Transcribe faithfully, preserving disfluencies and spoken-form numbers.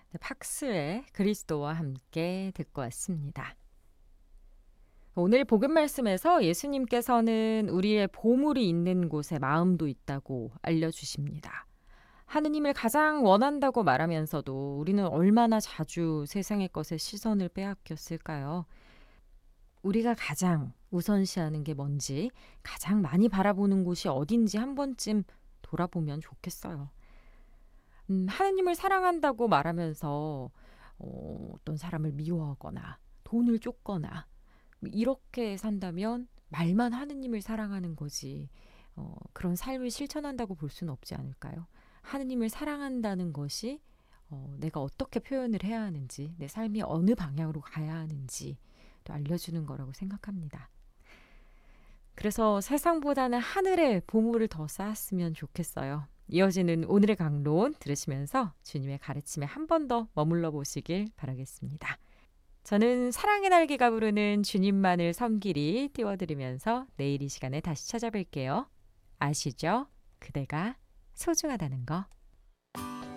네, 팍스의 그리스도와 함께 듣고 왔습니다. 오늘 복음 말씀에서 예수님께서는 우리의 보물이 있는 곳에 마음도 있다고 알려주십니다. 하느님을 가장 원한다고 말하면서도 우리는 얼마나 자주 세상의 것에 시선을 빼앗겼을까요? 우리가 가장 우선시하는 게 뭔지, 가장 많이 바라보는 곳이 어딘지 한 번쯤 돌아보면 좋겠어요. 음, 하느님을 사랑한다고 말하면서 어, 어떤 사람을 미워하거나 돈을 쫓거나 이렇게 산다면 말만 하느님을 사랑하는 거지 어, 그런 삶을 실천한다고 볼 수는 없지 않을까요? 하느님을 사랑한다는 것이 어, 내가 어떻게 표현을 해야 하는지, 내 삶이 어느 방향으로 가야 하는지 또 알려주는 거라고 생각합니다. 그래서 세상보다는 하늘의 보물을 더 쌓았으면 좋겠어요. 이어지는 오늘의 강론 들으시면서 주님의 가르침에 한 번 더 머물러 보시길 바라겠습니다. 저는 사랑의 날개가 부르는 주님만을 섬기리 띄워드리면서 내일 이 시간에 다시 찾아뵐게요. 아시죠? 그대가 소중하다는 거.